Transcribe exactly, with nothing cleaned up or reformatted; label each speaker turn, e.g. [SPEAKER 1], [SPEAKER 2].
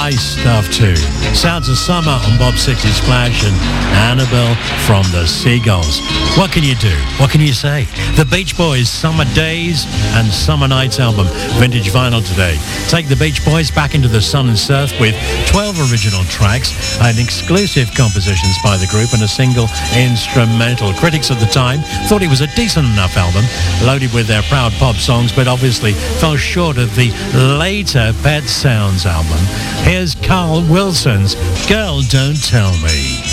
[SPEAKER 1] nice stuff too. Sounds of Summer on Bob Six's Splash and Annabelle from the Seagulls. What can you do? What can you say? The Beach Boys' Summer Days and Summer Nights album, vintage vinyl today. Take the Beach Boys back into the sun and surf with twelve original tracks and exclusive compositions by the group and a single instrumental. Critics at the time thought it was a decent enough album, loaded with their proud pop songs, but obviously fell short of the later Pet Sounds album. Here's Carl Wilson's Girl Don't Tell Me.